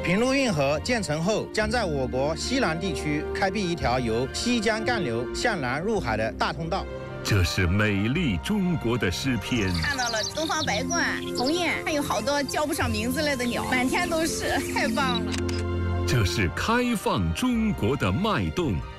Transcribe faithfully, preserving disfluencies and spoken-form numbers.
平陆运河建成后，将在我国西南地区开辟一条由西江干流向南入海的大通道。 这是美丽中国的诗篇。 看到了东方白鹳、鸿雁，还有好多叫不上名字来的鸟，满天都是，太棒了。 这是开放中国的脉动。